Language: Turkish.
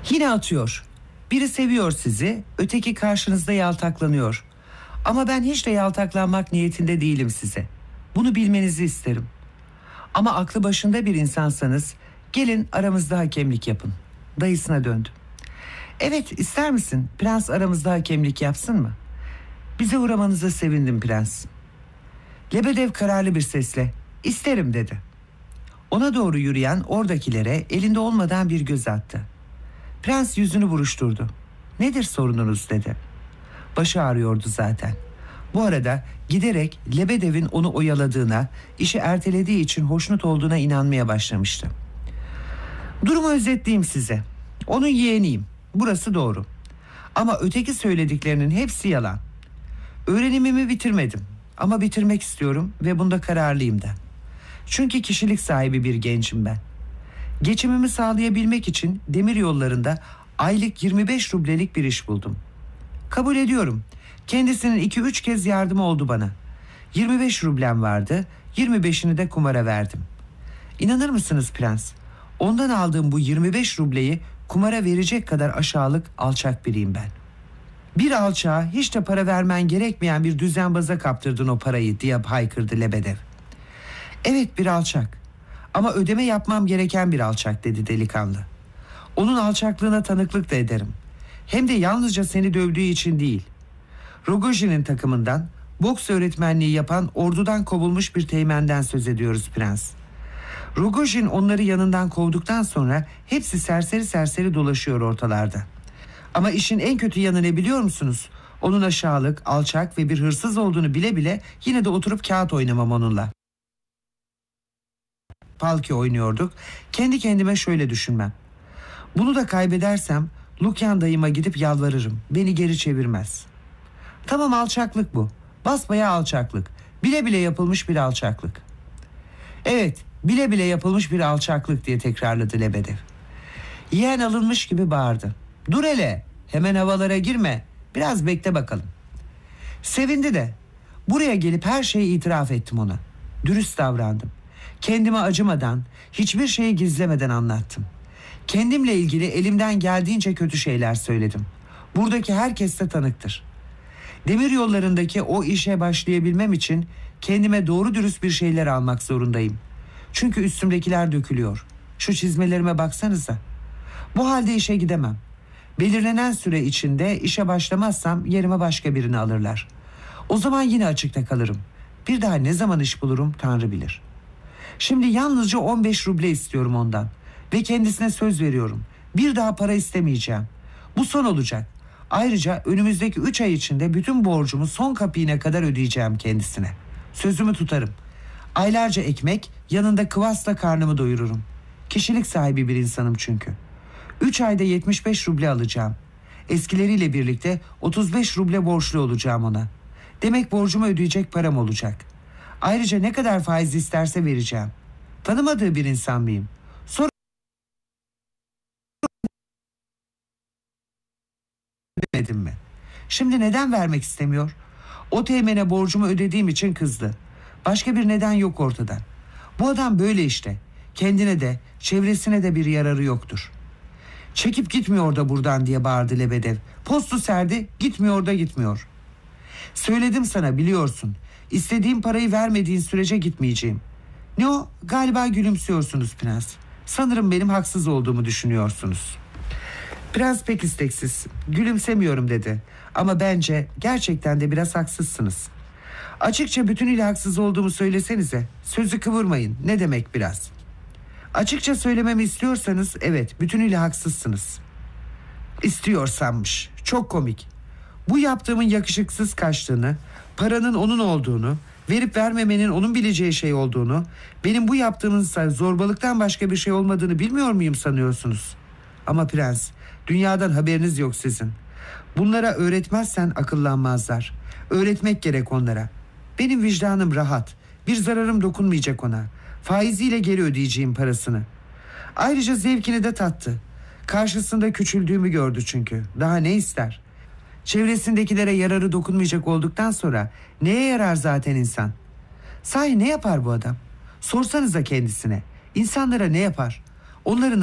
Yine atıyor. Biri seviyor sizi, öteki karşınızda yaltaklanıyor. Ama ben hiç de yaltaklanmak niyetinde değilim size. Bunu bilmenizi isterim. Ama aklı başında bir insansanız gelin aramızda hakemlik yapın. Dayısına döndü. Evet, ister misin prens aramızda hakemlik yapsın mı? Bize uğramanıza sevindim prens. Lebedev kararlı bir sesle isterim dedi. Ona doğru yürüyen oradakilere elinde olmadan bir göz attı. Prens yüzünü buruşturdu. Nedir sorununuz dedi. Başı ağrıyordu zaten. Bu arada giderek Lebedev'in onu oyaladığına, işi ertelediği için hoşnut olduğuna inanmaya başlamıştı. Durumu özetleyeyim size. Onun yeğeniyim. Burası doğru. Ama öteki söylediklerinin hepsi yalan. Öğrenimimi bitirmedim. Ama bitirmek istiyorum ve bunda kararlıyım da. Çünkü kişilik sahibi bir gencim ben. Geçimimi sağlayabilmek için demir yollarında aylık 25 rublelik bir iş buldum. Kabul ediyorum. Kendisinin 2-3 kez yardımı oldu bana. 25 rublem vardı, 25'ini de kumara verdim. İnanır mısınız prens? Ondan aldığım bu 25 rubleyi kumara verecek kadar aşağılık, alçak biriyim ben. Bir alçağa hiç de para vermen gerekmeyen bir düzenbaza kaptırdın o parayı diye haykırdı Lebedev. Evet, bir alçak. Ama ödeme yapmam gereken bir alçak dedi delikanlı. Onun alçaklığına tanıklık da ederim. Hem de yalnızca seni dövdüğü için değil. Rogojin'in takımından boks öğretmenliği yapan ordudan kovulmuş bir teğmenden söz ediyoruz prens. Rogojin onları yanından kovduktan sonra hepsi serseri serseri dolaşıyor ortalarda. Ama işin en kötü yanı ne biliyor musunuz? Onun aşağılık, alçak ve bir hırsız olduğunu bile bile yine de oturup kağıt oynamam onunla. Palki oynuyorduk. Kendi kendime şöyle düşünmem. Bunu da kaybedersem Lukyan dayıma gidip yalvarırım. Beni geri çevirmez. Tamam, alçaklık bu. Basbayağı alçaklık. Bile bile yapılmış bir alçaklık. Evet, bile bile yapılmış bir alçaklık diye tekrarladı Lebedev. Yeğen alınmış gibi bağırdı. Dur hele, hemen havalara girme. Biraz bekle bakalım. Sevindi de. Buraya gelip her şeyi itiraf ettim ona. Dürüst davrandım. Kendime acımadan, hiçbir şeyi gizlemeden anlattım. Kendimle ilgili elimden geldiğince kötü şeyler söyledim. Buradaki herkes de tanıktır. Demir yollarındaki o işe başlayabilmem için kendime doğru dürüst bir şeyler almak zorundayım. Çünkü üstümdekiler dökülüyor. Şu çizmelerime baksanıza. Bu halde işe gidemem. Belirlenen süre içinde işe başlamazsam yerime başka birini alırlar. O zaman yine açıkta kalırım. Bir daha ne zaman iş bulurum Tanrı bilir. Şimdi yalnızca 15 ruble istiyorum ondan. Ve kendisine söz veriyorum. Bir daha para istemeyeceğim. Bu son olacak. Ayrıca önümüzdeki 3 ay içinde bütün borcumu son kapiğine kadar ödeyeceğim kendisine. Sözümü tutarım. Aylarca ekmek, yanında kıvasla karnımı doyururum. Kişilik sahibi bir insanım çünkü. 3 ayda 75 ruble alacağım. Eskileriyle birlikte 35 ruble borçlu olacağım ona. Demek borcumu ödeyecek param olacak. Ayrıca ne kadar faiz isterse vereceğim. Tanımadığı bir insan mıyım? Demedim mi? Şimdi neden vermek istemiyor? O teğmene borcumu ödediğim için kızdı. Başka bir neden yok ortada. Bu adam böyle işte. Kendine de çevresine de bir yararı yoktur. Çekip gitmiyor da buradan diye bağırdı Lebedev. Postu serdi, gitmiyor da gitmiyor. Söyledim sana, biliyorsun. İstediğim parayı vermediğin sürece gitmeyeceğim. Ne o? Galiba gülümsüyorsunuz prens. Sanırım benim haksız olduğumu düşünüyorsunuz. Prens pek isteksiz. Gülümsemiyorum dedi. Ama bence gerçekten de biraz haksızsınız. Açıkça bütünüyle haksız olduğumu söylesenize. Sözü kıvırmayın. Ne demek biraz? Açıkça söylememi istiyorsanız evet, bütünüyle haksızsınız. İstiyorsanmış. Çok komik. Bu yaptığımın yakışıksız kaçtığını, paranın onun olduğunu, verip vermemenin onun bileceği şey olduğunu, benim bu yaptığımın zorbalıktan başka bir şey olmadığını bilmiyor muyum sanıyorsunuz? Ama prens, dünyadan haberiniz yok sizin. Bunlara öğretmezsen akıllanmazlar. Öğretmek gerek onlara. Benim vicdanım rahat. Bir zararım dokunmayacak ona. Faiziyle geri ödeyeceğim parasını. Ayrıca zevkini de tattı. Karşısında küçüldüğümü gördü çünkü. Daha ne ister? Çevresindekilere yararı dokunmayacak olduktan sonra neye yarar zaten insan? Sahi ne yapar bu adam? Sorsanıza kendisine. İnsanlara ne yapar? Onları